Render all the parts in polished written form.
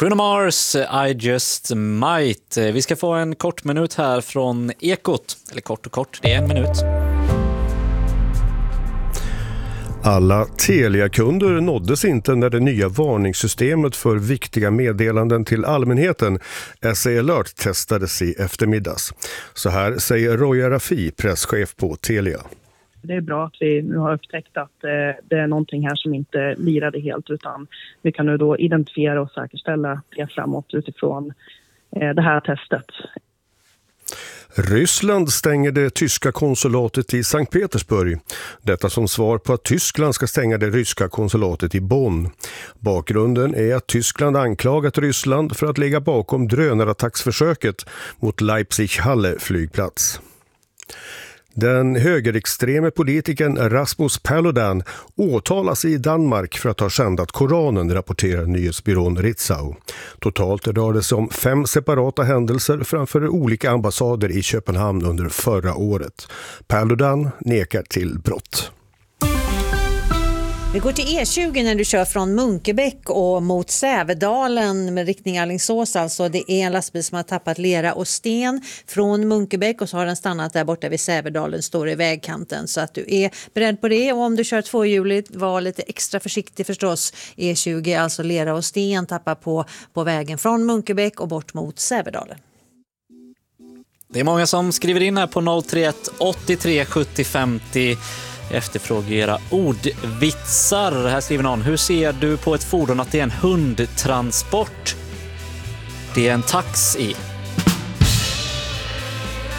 Bruno Mars, I Just Might. Vi ska få en kort minut här från Ekot. Eller kort, det är 1 minut. Alla Telia-kunder nåddes inte när det nya varningssystemet för viktiga meddelanden till allmänheten, SE Alert, testades i eftermiddags. Så här säger Roya Rafi, presschef på Telia. Det är bra att vi nu har upptäckt att det är någonting här som inte lirade helt, utan vi kan nu då identifiera och säkerställa det framåt utifrån det här testet. Ryssland stänger det tyska konsulatet i Sankt Petersburg. Detta som svar på att Tyskland ska stänga det ryska konsulatet i Bonn. Bakgrunden är att Tyskland anklagat Ryssland för att ligga bakom drönarattacksförsöket mot Leipzig-Halle flygplats. Den högerextreme politikern Rasmus Paludan åtalas i Danmark för att ha skändat Koranen, rapporterar nyhetsbyrån Ritzau. Totalt rör det sig om 5 separata händelser framför olika ambassader i Köpenhamn under förra året. Paludan nekar till brott. Vi går till E20 när du kör från Munkebäck och mot Sävedalen med riktning Alingsås. Alltså det är en lastbil som har tappat lera och sten från Munkebäck och så har den stannat där borta vid Sävedalen, står i vägkanten. Så att du är beredd på det, och om du kör tvåhjuligt, var lite extra försiktig förstås. E20, alltså lera och sten, tappar på vägen från Munkebäck och bort mot Sävedalen. Det är många som skriver in här på 031 83 70 50. Efterfrågar era ordvitsar. Här skriver någon: hur ser du på ett fordon att det är en hundtransport? Det är en taxi.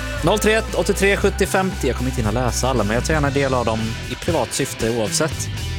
031 83 70 50. Jag kommer inte in att läsa alla, men jag tar gärna del av dem i privat syfte oavsett.